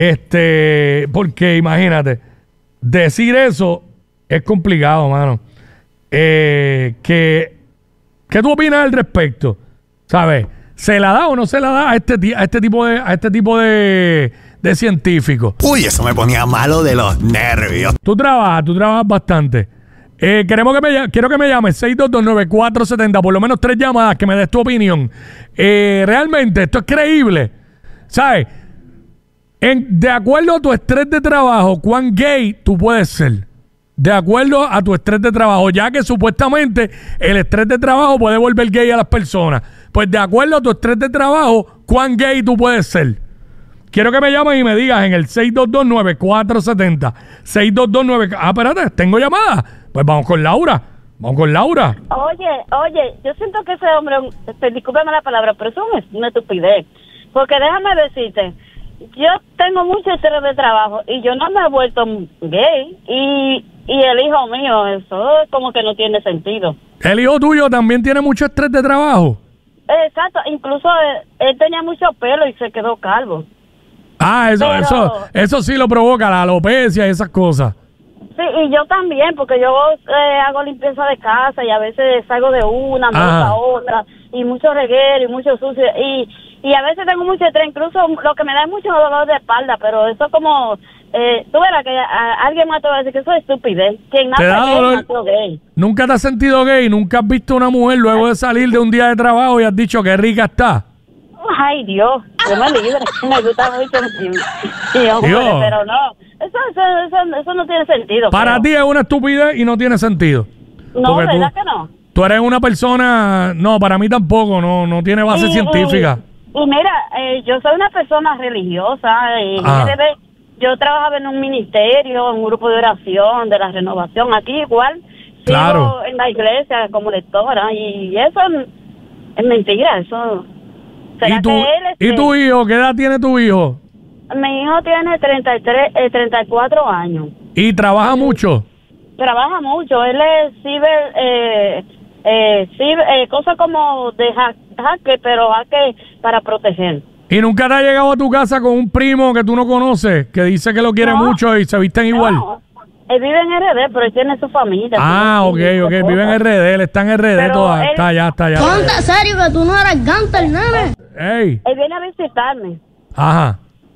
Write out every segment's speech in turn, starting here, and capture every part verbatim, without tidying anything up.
Este, porque imagínate, decir eso es complicado, mano. Eh, que, ¿Qué tú opinas al respecto? ¿Sabes? ¿Se la da o no se la da a este, a este tipo de, a este tipo de, de científicos? Uy, eso me ponía malo de los nervios. Tú trabajas, tú trabajas bastante. Eh, queremos que me, quiero que me llames seis dos dos nueve cuatro siete cero, por lo menos tres llamadas, que me des tu opinión. Eh, realmente, esto es creíble. ¿Sabes? En, de acuerdo a tu estrés de trabajo, ¿cuán gay tú puedes ser? De acuerdo a tu estrés de trabajo, ya que supuestamente el estrés de trabajo puede volver gay a las personas. Pues de acuerdo a tu estrés de trabajo, ¿cuán gay tú puedes ser? Quiero que me llames y me digas en el seis dos dos nueve cuatro siete cero. seis dos dos nueve... Ah, espérate, tengo llamada. Pues vamos con Laura. Vamos con Laura. Oye, oye, yo siento que ese hombre, este, discúlpame la palabra, pero eso es una estupidez. Porque déjame decirte, yo tengo mucho estrés de trabajo y yo no me he vuelto gay. Y, y el hijo mío, eso como que no tiene sentido. ¿El hijo tuyo también tiene mucho estrés de trabajo? Exacto, incluso él, él tenía mucho pelo y se quedó calvo. Ah, eso, Pero, eso, eso sí lo provoca, la alopecia y esas cosas. Sí, y yo también, porque yo eh, hago limpieza de casa y a veces salgo de una, me voy a otra, y mucho reguero y mucho sucio, y, y a veces tengo mucho estrés, incluso lo que me da es mucho dolor de espalda, pero eso como, eh, tú verás que a, alguien más te va a decir que eso es estupidez, quien nace gay, nació gay. ¿Nunca te has sentido gay? ¿Nunca has visto una mujer luego de salir de un día de trabajo y has dicho qué rica está? Ay, Dios, yo me libre, me gusta mucho, y, y, hombre, pero no. Eso, eso, eso, eso no tiene sentido. Para pero... ti es una estupidez y no tiene sentido. No, porque ¿verdad tú, que no? Tú eres una persona... No, para mí tampoco, no, no tiene base y, científica. Y, y mira, eh, yo soy una persona religiosa. Y ah. yo trabajaba en un ministerio, en un grupo de oración, de la renovación. Aquí igual, claro. sigo en la iglesia como lectora. Y eso es, es mentira, eso... ¿Y tu, él es ¿Y tu hijo? ¿Qué edad tiene tu hijo? Mi hijo tiene treinta y tres, eh, treinta y cuatro años. ¿Y trabaja mucho? Trabaja mucho. Él es ciber, eh, eh, ciber, eh, cosas como de hack, hacker, pero hacker para proteger. ¿Y nunca te ha llegado a tu casa con un primo que tú no conoces, que dice que lo quiere no, mucho y se visten igual? No, él vive en R D, pero él tiene su familia. Ah, ok, ok, vive en R D, él está en R D toda, está allá, está allá. Ponte serio que tú no eres gánster, nene. Ey. Él viene a visitarme. Ajá.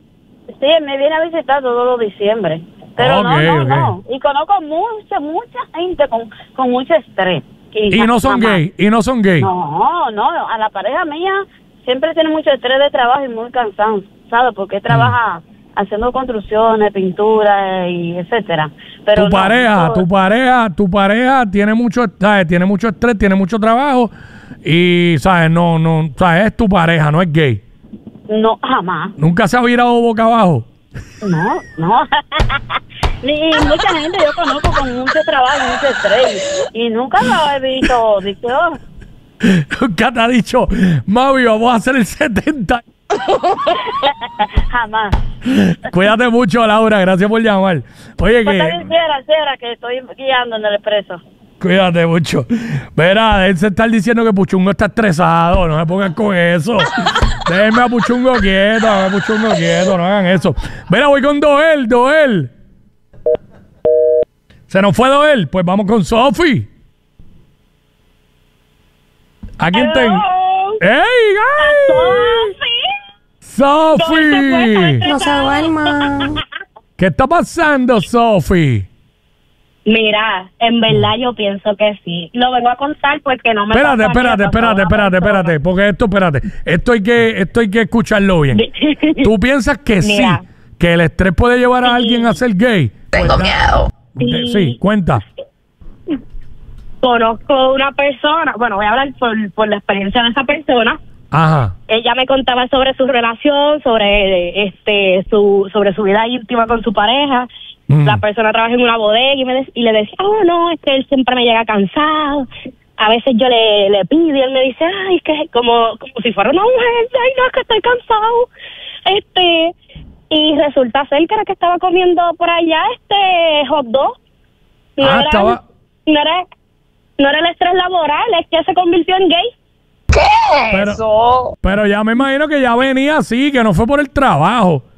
Sí, él me viene a visitar todos los diciembre. Pero okay, no, no, okay. no. Y conozco mucha, mucha gente con, con mucho estrés. Y, y no son gay, y no son gay. No, no, a la pareja mía siempre tiene mucho estrés de trabajo y muy cansado, ¿sabes? Porque trabaja mm. haciendo construcciones, pintura y etcétera. Pero tu no, pareja, no, tu pareja, tu pareja tiene mucho, ¿sabes? Tiene mucho estrés, tiene mucho trabajo y, ¿sabes? No, no, ¿sabes? Es tu pareja, no es gay. No, jamás. ¿Nunca se ha virado boca abajo? No, no. Ni mucha gente yo conozco con mucho trabajo, mucho estrés. Y nunca lo he visto. Dice, oh. Nunca te ha dicho, Mavi, vamos a hacer el setenta. Jamás. Cuídate mucho, Laura. Gracias por llamar. Oye, pues que... también cierra, cierra, que estoy guiando en el expreso. Cuídate mucho. Verá, él se está diciendo que Puchungo está estresado. No se pongan con eso. Déjenme a Puchungo quieto, a Puchungo quieto, no hagan eso. Verá, voy con Doel, Doel. ¿Se nos fue Doel? Pues vamos con Sofi. ¿A quién tengo? ¡Ey, Sofi! ¡Sofi! No se duerman. ¿Qué está pasando, Sofi? Mira, en verdad yo pienso que sí. Lo vengo a contar porque no me... Espérate, espérate, espérate, espérate, espérate, porque esto, espérate, esto hay que, esto hay que escucharlo bien. ¿Tú piensas que Mira, sí, que el estrés puede llevar a sí. alguien a ser gay? Tengo miedo. Sí. sí, cuenta. Conozco una persona, bueno, voy a hablar por, por la experiencia de esa persona. Ajá. Ella me contaba sobre su relación, sobre este, su, sobre su vida íntima con su pareja. Mm. La persona trabaja en una bodega y, me de- y le decía, oh no, es que él siempre me llega cansado. A veces yo le, le pido y él me dice, ay, es que como, como si fuera una mujer, ay no, es que estoy cansado. Este, y resulta ser que era que estaba comiendo por allá este hot dog. No, ah, era, estaba... no era, no era el estrés laboral, es que se convirtió en gay. ¿Qué pero, eso? Pero ya me imagino que ya venía así, que no fue por el trabajo.